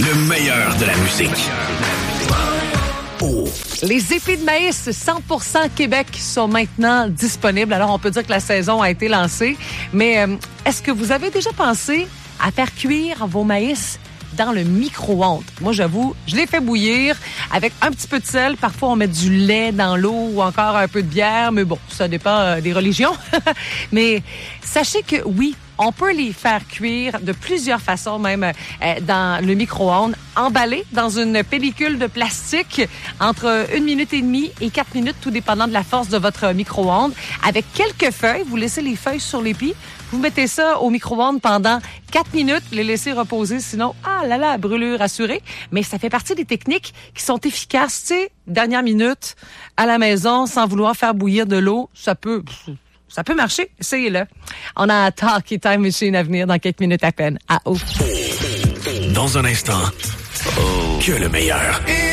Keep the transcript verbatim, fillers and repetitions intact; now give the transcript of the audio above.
Le meilleur de la musique. Oh. Les épis de maïs cent pour cent Québec sont maintenant disponibles. Alors, on peut dire que la saison a été lancée. Mais euh, est-ce que vous avez déjà pensé à faire cuire vos maïs dans le micro-ondes? Moi, j'avoue, je les fais bouillir avec un petit peu de sel. Parfois, on met du lait dans l'eau ou encore un peu de bière. Mais bon, ça dépend euh, des religions. Mais sachez que oui, on peut les faire cuire de plusieurs façons, même euh, dans le micro-ondes, emballés dans une pellicule de plastique entre une minute et demie et quatre minutes, tout dépendant de la force de votre micro-ondes. Avec quelques feuilles, vous laissez les feuilles sur l'épi, vous mettez ça au micro-ondes pendant quatre minutes, les laissez reposer, sinon, ah là là, brûlure assurée. Mais ça fait partie des techniques qui sont efficaces, tu sais, dernière minute, à la maison, sans vouloir faire bouillir de l'eau, ça peut... Ça peut marcher, essayez-le. On a un Talkie Time Machine à venir dans quelques minutes à peine. À haut. Dans un instant, oh. que le meilleur.